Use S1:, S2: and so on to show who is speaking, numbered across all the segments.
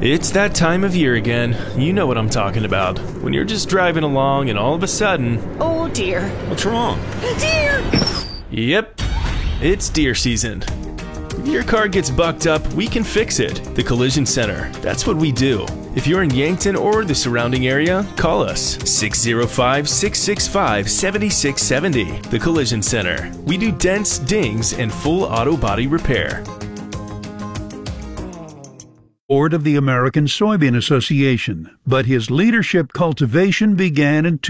S1: It's that time of year again. You know what I'm talking about. When you're just driving along and all of a sudden...
S2: Oh dear.
S3: What's wrong?
S2: Deer!
S1: Yep, it's deer season. If your car gets bucked up, we can fix it. The Collision Center. That's what we do. If you're in Yankton or the surrounding area, call us 605-665-7670. The Collision Center. We do dents, dings, and full auto body repair.
S4: Board of the American Soybean Association, but his leadership cultivation began in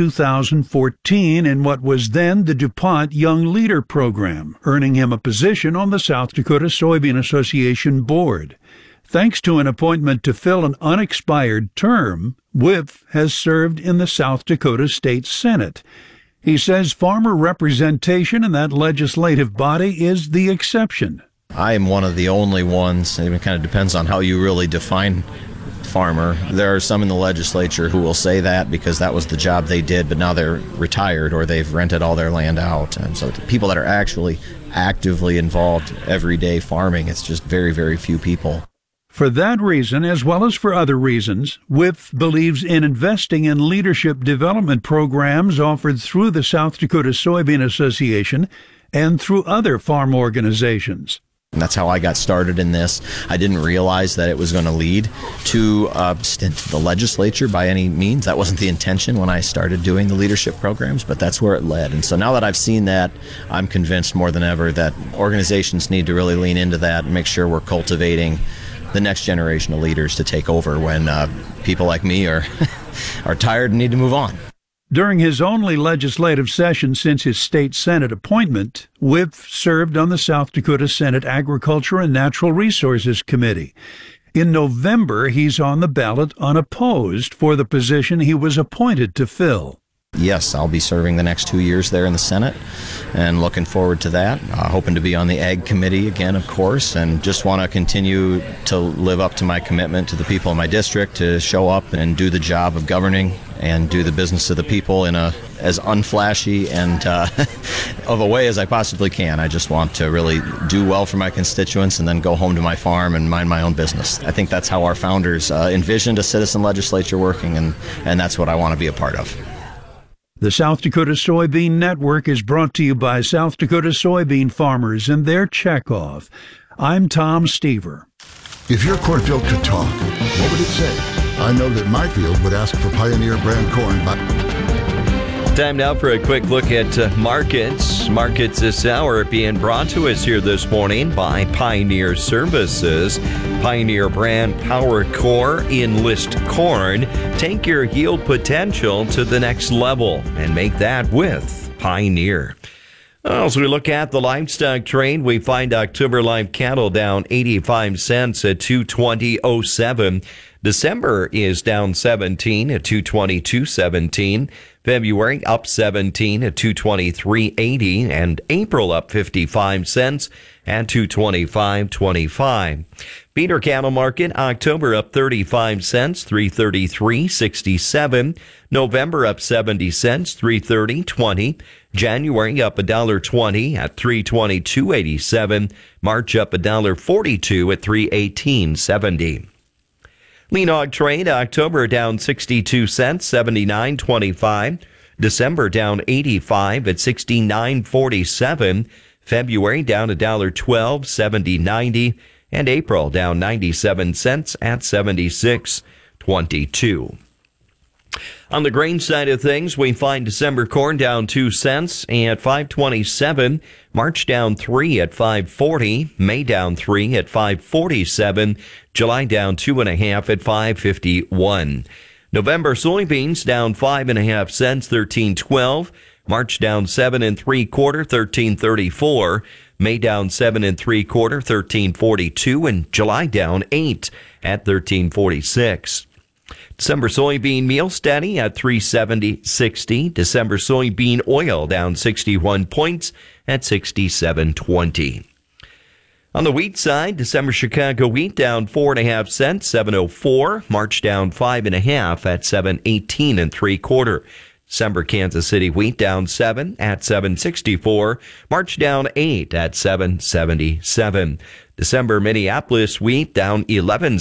S4: 2014 in what was then the DuPont Young Leader Program, earning him a position on the South Dakota Soybean Association board. Thanks to an appointment to fill an unexpired term, Wipf has served in the South Dakota State Senate. He says farmer representation in that legislative body is the exception.
S5: I am one of the only ones, it kind of depends on how you really define farmer. There are some in the legislature who will say that because that was the job they did, but now they're retired or they've rented all their land out. And so the people that are actually actively involved everyday farming, it's just very, very few people.
S4: For that reason, as well as for other reasons, Wipf believes in investing in leadership development programs offered through the South Dakota Soybean Association and through other farm organizations.
S5: And that's how I got started in this. I didn't realize that it was going to lead to a stint in the legislature by any means. That wasn't the intention when I started doing the leadership programs, but that's where it led. And so now that I've seen that, I'm convinced more than ever that organizations need to really lean into that and make sure we're cultivating the next generation of leaders to take over when people like me are tired and need to move on.
S4: During his only legislative session since his state Senate appointment, Wipf served on the South Dakota Senate Agriculture and Natural Resources Committee. In November, he's on the ballot unopposed for the position he was appointed to fill.
S5: Yes, I'll be serving the next 2 years there in the Senate and looking forward to that. Hoping to be on the Ag Committee again, of course, and just want to continue to live up to my commitment to the people in my district to show up and do the job of governing and do the business of the people in a as unflashy and of a way as I possibly can. I just want to really do well for my constituents and then go home to my farm and mind my own business. I think that's how our founders envisioned a citizen legislature working, and that's what I want to be a part of.
S4: The South Dakota Soybean Network is brought to you by South Dakota soybean farmers and their checkoff. I'm Tom Stever.
S6: If your cornfield could talk, what would it say? I know that my field would ask for Pioneer brand corn.
S7: Time now for a quick look at markets. Markets this hour being brought to us here this morning by Pioneer Services. Pioneer brand Power Core Enlist Corn. Take your yield potential to the next level and make that with Pioneer. As we look at the livestock trade, we find October live cattle down 85 cents at 220.07. December is down 17 at 222.17. February up 17 at 223.80, and April up 55 cents at 225.25. Feeder cattle market, October up 35 cents, 333.67. November up 70 cents, 330.20. January up $1.20 at 322.87. March up $1.42 at 318.70. Lean hog trade, October down 62 cents, 79.25. December down 85 at 69.47. February down $1.12, 70.90. And April down 97 cents at 76.22. On the grain side of things, we find December corn down 2 cents at 5.27. March down 3 at 5.40. May down 3 at 5.47. July down 2.5 at 5.51. November soybeans down 5.5 cents, 13.12. March down 7 3/4, 13.34. May down 7 3/4, 13.42, and July down 8 at 13.46. December soybean meal steady at 370.60. December soybean oil down 61 points at 67.20. On the wheat side, December Chicago wheat down 4.5 cents, 7.04. March down 5.5 at 7.18 3/4. December Kansas City wheat down 7 at 7.64. March down 8 at 7.77. December Minneapolis wheat down 11